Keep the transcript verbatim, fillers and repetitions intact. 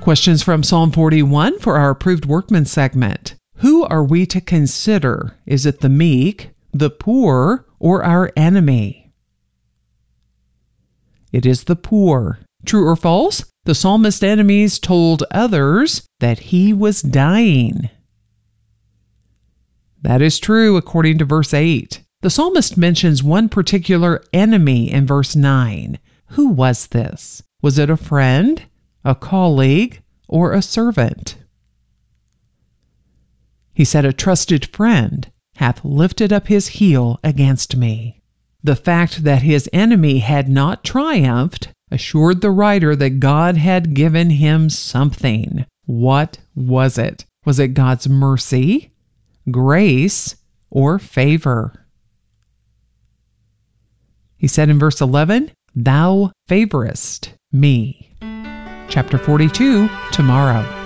Questions from Psalm forty-one for our Approved Workman segment. Who are we to consider? Is it the meek, the poor, or our enemy? It is the poor. True or false? The psalmist's enemies told others that he was dying. That is true according to verse eight. The psalmist mentions one particular enemy in verse nine. Who was this? Was it a friend, a colleague, or a servant? He said, "A trusted friend hath lifted up his heel against me." The fact that his enemy had not triumphed assured the writer that God had given him something. What was it? Was it God's mercy, grace, or favor? He said in verse eleven, "Thou favorest me." Chapter forty-two, tomorrow.